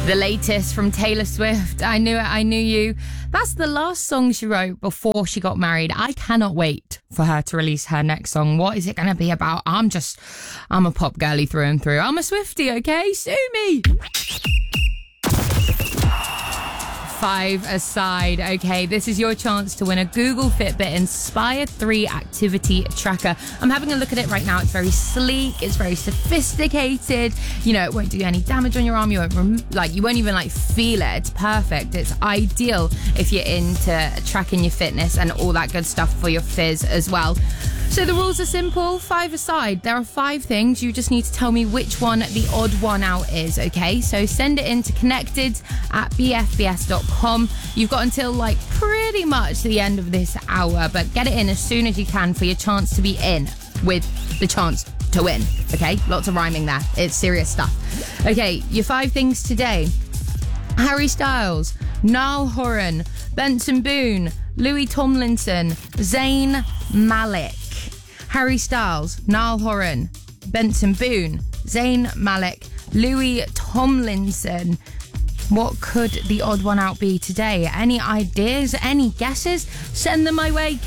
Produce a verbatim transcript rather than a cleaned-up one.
The latest from Taylor Swift. I Knew It, I Knew You. That's the last song she wrote before she got married. I cannot wait for her to release her next song. What is it going to be about? I'm just, I'm a pop girly through and through. I'm a Swiftie, okay? Sue me. Five aside. Okay, this is your chance to win a Google Fitbit Inspire three activity tracker. I'm having a look at it right now. It's very sleek. It's very sophisticated. You know, it won't do any damage on your arm. You won't rem- like, you won't even like feel it. It's perfect. It's ideal if you're into tracking your fitness and all that good stuff for your fizz as well. So the rules are simple. Five aside. There are five things. You just need to tell me which one the odd one out is, okay? So send it in to connected at b f b s dot com. You've got until like pretty much the end of this hour, but get it in as soon as you can for your chance to be in with the chance to win, okay? Lots of rhyming there. It's serious stuff. Okay, your five things today. Harry Styles, Niall Horan, Benson Boone, Louis Tomlinson, Zayn Malik. Harry Styles, Niall Horan, Benson Boone, Zayn Malik, Louis Tomlinson. What could the odd one out be today? Any ideas? Any guesses? Send them my way.